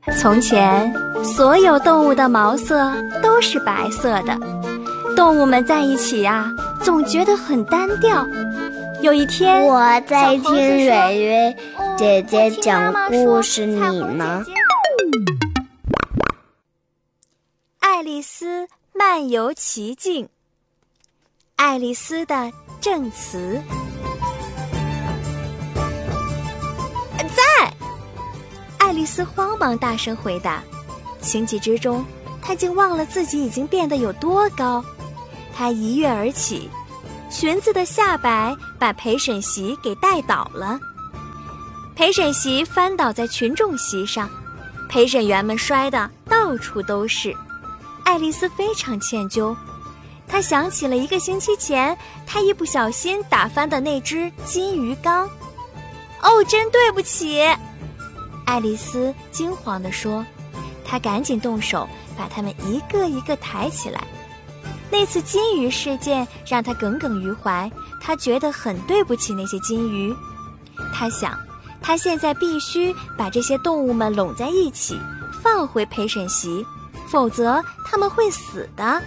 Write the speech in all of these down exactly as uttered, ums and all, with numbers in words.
从前，所有动物的毛色都是白色的，动物们在一起啊，总觉得很单调。有一天， 我在听蕊蕊姐姐讲故事，你呢？ 爱丽丝漫游奇境，爱丽丝的证词。在。爱丽丝慌忙大声回答，情急之中，她竟忘了自己已经变得有多高。她一跃而起，裙子的下摆把陪审席给带倒了，陪审席翻倒在群众席上，陪审员们摔得到处都是。爱丽丝非常歉疚，她想起了一个星期前她一不小心打翻的那只金鱼缸。哦，真对不起，爱丽丝惊慌地说，她赶紧动手把它们一个一个抬起来。那次金鱼事件让她耿耿于怀，她觉得很对不起那些金鱼。她想，她现在必须把这些动物们拢在一起，放回陪审席，否则他们会死的。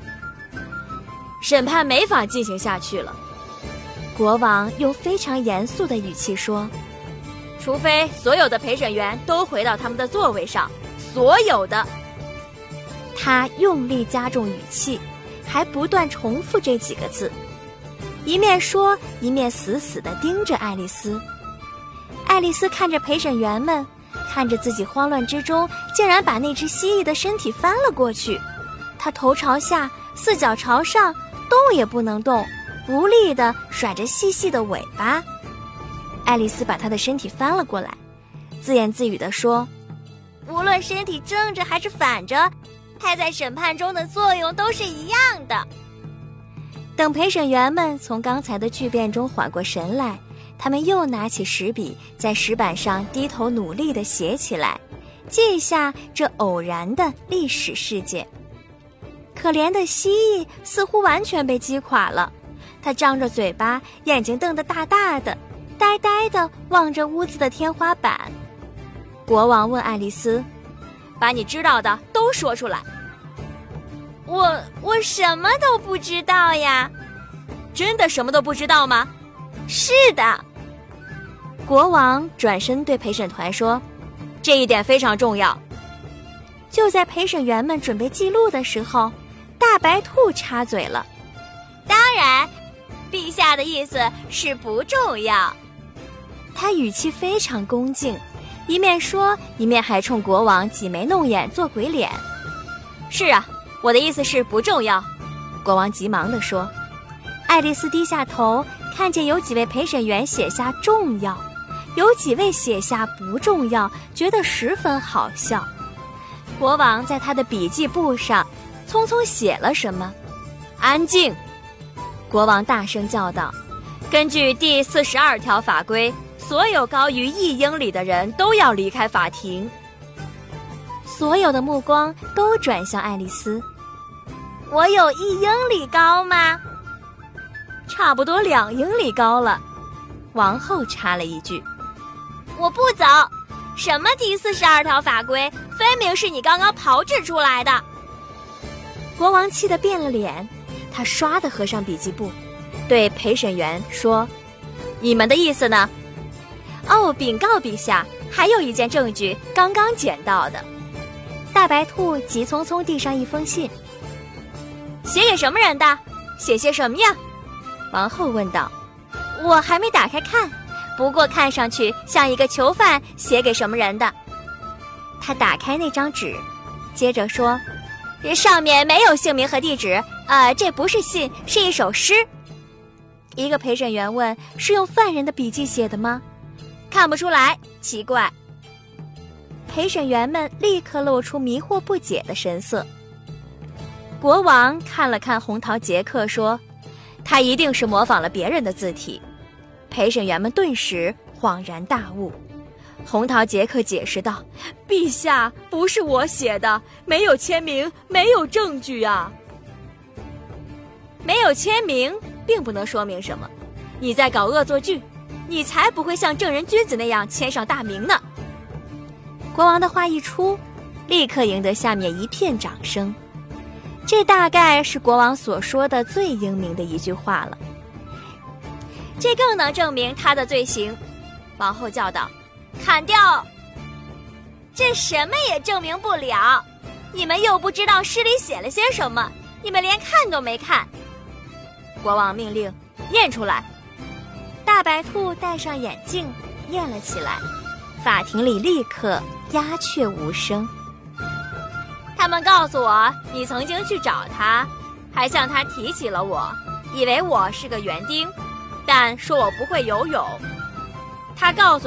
审判没法进行下去了， 国王用非常严肃的语气说， 除非所有的陪审员都回到他们的座位上，所有的。 他用力加重语气，还不断重复这几个字，一面说一面死死地盯着爱丽丝。爱丽丝看着陪审员们，看着自己慌乱之中竟然把那只蜥蜴的身体翻了过去，她头朝下，四脚朝上，动也不能动，无力地甩着细细的尾巴。爱丽丝把她的身体翻了过来，自言自语地说，无论身体正着还是反着，它在审判中的作用都是一样的。等陪审员们从刚才的巨变中缓过神来，他们又拿起石笔，在石板上低头努力地写起来，记下这偶然的历史事件。可怜的蜥蜴似乎完全被击垮了，它张着嘴巴，眼睛瞪得大大的，呆呆地望着屋子的天花板。国王问爱丽丝， 把你知道的都说出来。 我我什么都不知道呀。 真的什么都不知道吗？ 是的。国王转身对陪审团说， 这一点非常重要。 就在陪审员们准备记录的时候，大白兔插嘴了，当然，陛下的意思是不重要。他语气非常恭敬，一面说一面还冲国王挤眉弄眼做鬼脸。 是啊，我的意思是不重要。 国王急忙地说。爱丽丝低下头，看见有几位陪审员写下重要，有几位写下不重要，觉得十分好笑。国王在他的笔记簿上匆匆写了什么。 安静！ 国王大声叫道， 根据第四十二条法规，所有高于一英里的人都要离开法庭。 所有的目光都转向爱丽丝。我有一英里高吗？差不多两英里高了。王后插了一句，我不走，什么第四十二条法规，分明是你刚刚炮制出来的。国王气得变了脸，他唰地合上笔记簿，对陪审员说， 你们的意思呢？ 哦，禀告陛下，还有一件证据刚刚捡到的。大白兔急匆匆递上一封信。写给什么人的？写些什么呀？王后问道。我还没打开看，不过看上去像一个囚犯写给什么人的。他打开那张纸，接着说，上面没有姓名和地址，呃，这不是信，是一首诗。一个陪审员问，是用犯人的笔迹写的吗？看不出来，奇怪。陪审员们立刻露出迷惑不解的神色。国王看了看红桃杰克，说，他一定是模仿了别人的字体。陪审员们顿时恍然大悟。红桃杰克解释道， 陛下，不是我写的，没有签名，没有证据啊。 没有签名并不能说明什么，你在搞恶作剧，你才不会像正人君子那样签上大名呢。 国王的话一出，立刻赢得下面一片掌声。这大概是国王所说的最英明的一句话了。 这更能证明他的罪行。王后叫道：“砍掉！”这什么也证明不了，你们又不知道诗里写了些什么，你们连看都没看。国王命令念出来。 大白兔戴上眼镜念了起来，法庭里立刻鸦雀无声。 他们告诉我你曾经去找他，还向他提起了我，以为我是个园丁，但说我不会游泳。他告诉